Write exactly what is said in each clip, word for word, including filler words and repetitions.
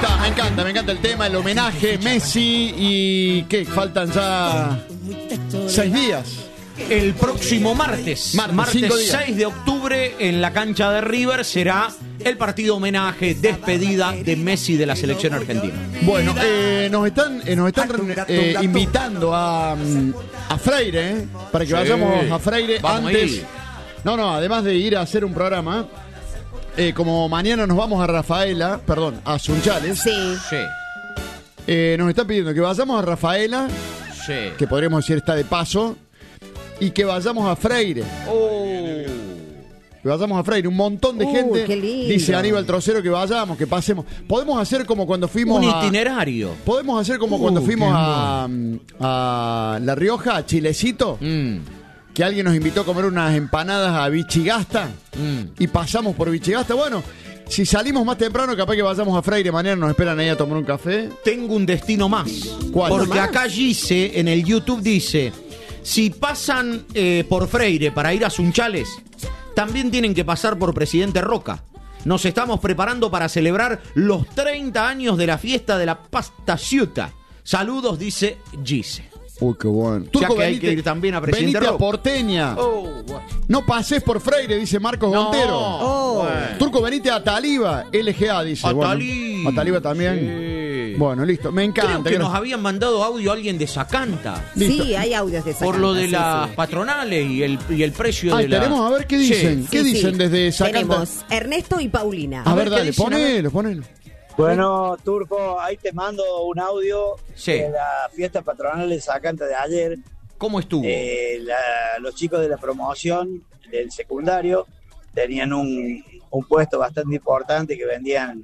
está, me encanta, me encanta el tema, el homenaje, Messi y ¿qué? Faltan ya seis días. El próximo martes, Martes, martes seis de octubre, en la cancha de River, será el partido homenaje, despedida de Messi de la selección argentina. Bueno, eh, nos están, eh, nos están eh, invitando a, a Freire, eh, para que sí. vayamos a Freire vamos antes. Ahí. No, no, además de ir a hacer un programa, eh, como mañana nos vamos a Rafaela, perdón, a Sunchales. Sí. Sí. Eh, nos están pidiendo que vayamos a Rafaela, Sí. que podríamos decir está de paso, y que vayamos a Freire. Oh. Que vayamos a Freire, un montón de Uh, gente. qué lindo. Dice Aníbal Trocero que vayamos, que pasemos. Podemos hacer como cuando fuimos Un a... itinerario. Podemos hacer como Uh, cuando fuimos qué a, a La Rioja, a Chilecito, Mm. que alguien nos invitó a comer unas empanadas a Bichigasta Mm. y pasamos por Bichigasta. Bueno, si salimos más temprano, capaz que vayamos a Freire. Mañana nos esperan ahí a tomar un café. Tengo un destino más. ¿Cuál? Porque ¿Más? acá dice, en el YouTube dice, si pasan eh, por Freire para ir a Sunchales, también tienen que pasar por Presidente Roca. Nos estamos preparando para celebrar los treinta años de la fiesta de la pasta ciuta. Saludos, dice Gise. Uy, qué bueno. O sea que hay que ir también a Presidente venite a Roca. Porteña. Oh, bueno. No pases por Freire, dice Marcos No. Gontero. Oh. Bueno. Turco, venite a Taliba, L G A, dice. A Bueno, Taliba. a Taliba también. Sí. Bueno, listo. Me encanta. Creo que que nos nos- habían mandado audio a alguien de Sacanta. Listo. Sí, hay audios de esa Por lo canta, de sí, las sí. patronales y el, y el precio Ay, de la... tenemos a ver qué Sí. dicen. ¿Qué Sí, sí. dicen desde Sacanta? Tenemos Ernesto y Paulina. A, A ver, ver, ¿qué dale, dicen? A ver. ponelo, ponelo. Bueno, Turco, ahí te mando un audio Sí. de la fiesta patronal de Sacanta de ayer. ¿Cómo estuvo? Eh, la- los chicos de la promoción del secundario tenían un, un puesto bastante importante que vendían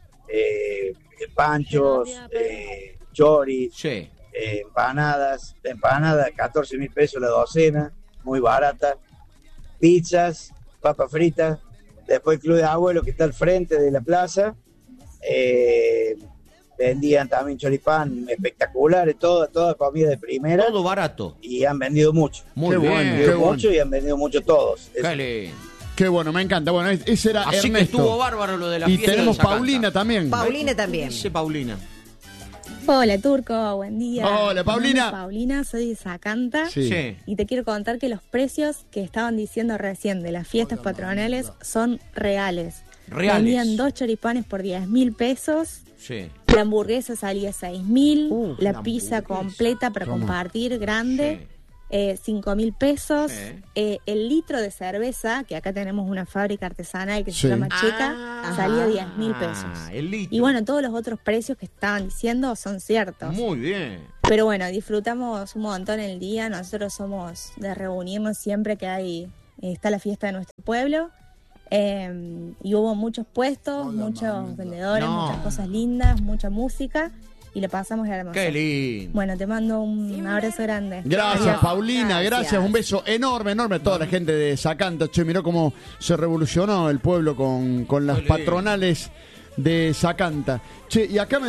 eh, panchos, eh, choris, Sí. eh, empanadas, empanadas, catorce mil pesos la docena, muy barata, pizzas, papas fritas, después el Club de Abuelo que está al frente de la plaza, eh, vendían también choripán espectaculares, toda, toda comida de primera, Todo barato. y han vendido mucho. Muy Qué bien. bueno, Han vendido qué bueno. mucho y han vendido mucho todos. Es- Qué lindo. Qué bueno, me encanta. Bueno, es- ese era Así que Ernesto. estuvo bárbaro lo de la Y fiesta tenemos de Sacanta. Paulina también. Paulina también. Dice Paulina. Hola Turco, buen día. Hola, Paulina. Mi nombre es Paulina, soy de Sacanta. Sí. Sí. Y te quiero contar que los precios que estaban diciendo recién de las fiestas patronales son reales. Reales. Vendían dos choripanes por diez mil pesos. Sí. La hamburguesa salía seis mil. Uh, la la pizza hamburguesa. completa para Toma. compartir, grande, eh, cinco mil pesos. Sí. Eh, el litro de cerveza, que acá tenemos una fábrica artesanal que Sí. se llama Checa, Ah, salía diez mil pesos. el litro. Y bueno, todos los otros precios que estaban diciendo son ciertos. Muy bien. Pero bueno, disfrutamos un montón el día. Nosotros somos de reunirnos siempre que hay eh, está la fiesta de nuestro pueblo. Eh, y hubo muchos puestos, muchos vendedores, No. muchas cosas lindas, mucha música. Y lo pasamos hermoso. Qué lindo. Bueno, te mando un abrazo grande. Gracias, Adiós. Paulina, gracias. Gracias. Un beso enorme, enorme a toda la gente de Sacanta. Che, miró cómo se revolucionó el pueblo con, con las Qué lindo. patronales de Sacanta. Che, y acá me